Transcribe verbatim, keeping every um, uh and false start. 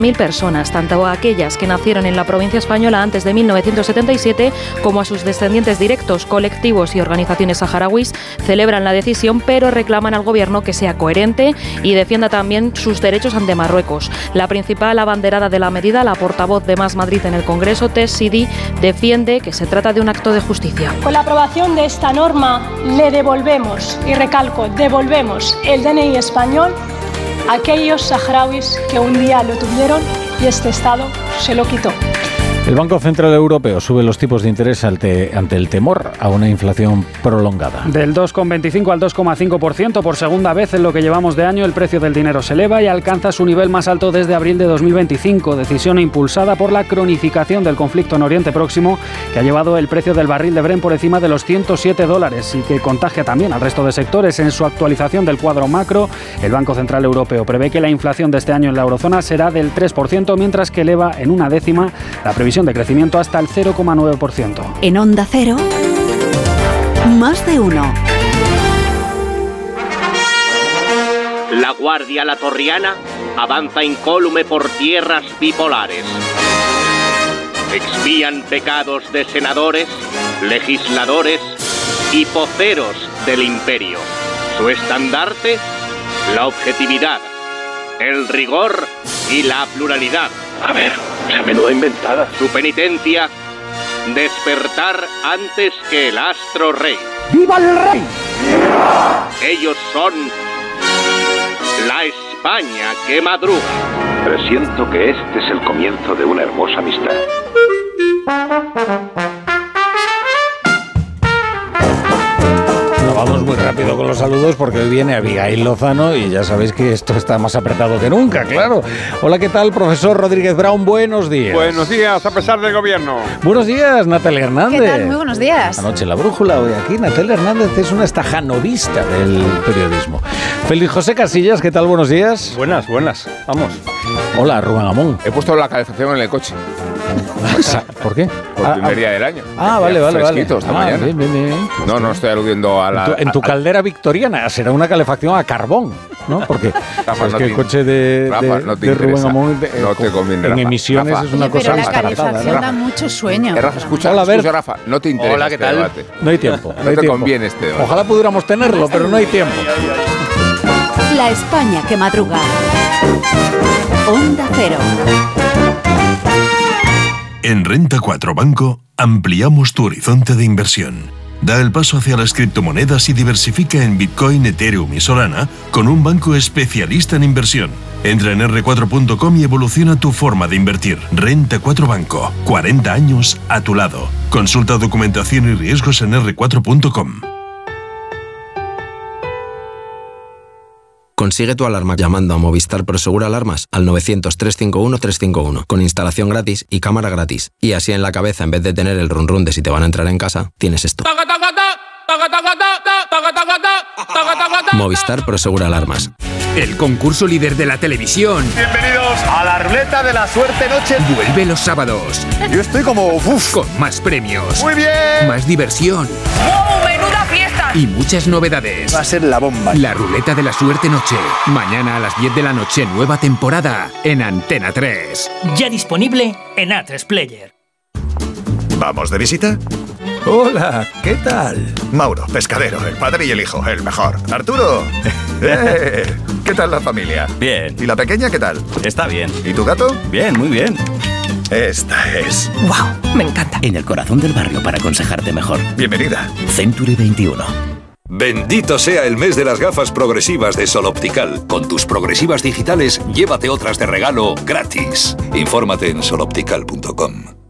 mil personas, tanto a aquellas que nacieron en la provincia española antes de mil novecientos setenta y siete como a sus descendientes directos. Colectivos y organizaciones saharauis celebran la decisión, pero reclaman al gobierno que sea coherente y defienda también sus derechos ante Marruecos. La principal abanderada de la medida, la portavoz de Más Madrid en el Congreso, Tess Sidi, defiende que se trata de un acto de justicia. Con la aprobación de esta norma le devolvemos, y recalco, devolvemos el D N I español a aquellos saharauis que un día lo tuvieron y este Estado se lo quitó. El Banco Central Europeo sube los tipos de interés ante, ante el temor a una inflación prolongada. Del dos coma veinticinco al dos coma cinco por ciento por segunda vez en lo que llevamos de año, el precio del dinero se eleva y alcanza su nivel más alto desde abril de dos mil veinticinco, decisión impulsada por la cronificación del conflicto en Oriente Próximo, que ha llevado el precio del barril de Brent por encima de los ciento siete dólares y que contagia también al resto de sectores. En su actualización del cuadro macro, el Banco Central Europeo prevé que la inflación de este año en la eurozona será del tres por ciento, mientras que eleva en una décima la previsión de crecimiento hasta el cero coma nueve por ciento. En Onda Cero, más de uno. La Guardia Latorriana avanza incólume por tierras bipolares. Expían pecados de senadores, legisladores y poceros del imperio. Su estandarte, la objetividad, el rigor y la pluralidad. A ver, esa menuda inventada. Su penitencia, despertar antes que el astro rey. ¡Viva el rey! Ellos son la España que madruga. Presiento que este es el comienzo de una hermosa amistad. Vamos muy rápido con los saludos porque hoy viene Abigail Lozano y ya sabéis que esto está más apretado que nunca, claro. Hola, ¿qué tal, profesor Rodríguez Brown? Buenos días. Buenos días, a pesar del gobierno. Buenos días, Natalia Hernández. ¿Qué tal? Muy buenos días. Anoche la brújula, hoy aquí. Natalia Hernández es una estajanovista del periodismo. Félix José Casillas, ¿qué tal? Buenos días. Buenas, buenas. Vamos. Hola, Rubén Amón. He puesto la calefacción en el coche. ¿Por qué? Por ah, primer ah, día del año. Ah, vale, vale, vale. Esta ah, mañana. Bien, bien, bien. No, no estoy aludiendo a la... En tu, en tu a, caldera victoriana será una calefacción a carbón, ¿no? Porque Rafa, es no que te, el coche de, Rafa, de, no te de Rubén Amón de, no te conviene, en Rafa. emisiones Rafa. es una Oye, cosa pero la disparatada. calefacción ¿no? da mucho sueño. Eh, Rafa, escucha, Hola, a ver. escucha, Rafa, no te interesa. Hola, ¿qué este tal? debate. No hay tiempo. No, no hay te tiempo. conviene este debate. Ojalá pudiéramos tenerlo, pero no hay tiempo. La España que madruga. Onda Cero. En Renta cuatro Banco ampliamos tu horizonte de inversión. Da el paso hacia las criptomonedas y diversifica en Bitcoin, Ethereum y Solana con un banco especialista en inversión. Entra en erre cuatro punto com y evoluciona tu forma de invertir. Renta cuatro Banco. cuarenta años a tu lado. Consulta documentación y riesgos en erre cuatro punto com. Consigue tu alarma llamando a Movistar Prosegur Alarmas al novecientos, trescientos cincuenta y uno, trescientos cincuenta y uno con instalación gratis y cámara gratis. Y así en la cabeza, en vez de tener el run run de si te van a entrar en casa, tienes esto. Movistar Prosegur Alarmas. El concurso líder de la televisión. Bienvenidos a la ruleta de la suerte noche. Vuelve los sábados. Yo estoy como uf. Con más premios. Muy bien. Más diversión. ¡Wow! ¡Menuda fiesta! Y muchas novedades. Va a ser la bomba. La ruleta de la suerte noche. Mañana a las diez de la noche, nueva temporada en Antena tres. Ya disponible en A tres Player. ¿Vamos de visita? Hola, ¿qué tal? Mauro, pescadero, el padre y el hijo, el mejor. Arturo. ¡Eh! ¿Qué tal la familia? Bien. ¿Y la pequeña qué tal? Está bien. ¿Y tu gato? Bien, muy bien. Esta es... ¡Wow! Me encanta. En el corazón del barrio para aconsejarte mejor. Bienvenida. Century veintiuno. Bendito sea el mes de las gafas progresivas de Sol Optical. Con tus progresivas digitales, llévate otras de regalo gratis. Infórmate en sol optical punto com.